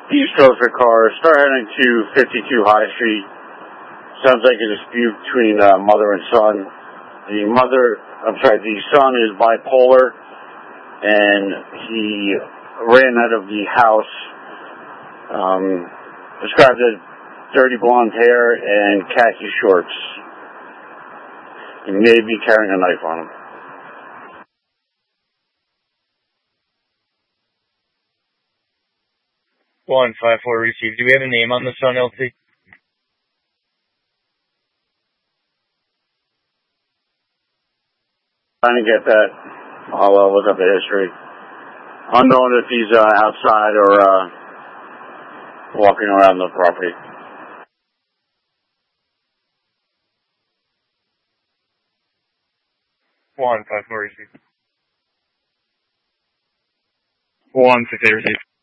These drove their car, start heading to 52 High Street. Sounds like a dispute between mother and son. The son is bipolar, and he ran out of the house. Described as dirty blonde hair and khaki shorts. He may be carrying a knife on him. 154 received. Do we have a name on the son, LT? Trying to get that. I'll look up the history. Unknown if he's outside or walking around the property. 154 received. 158 received.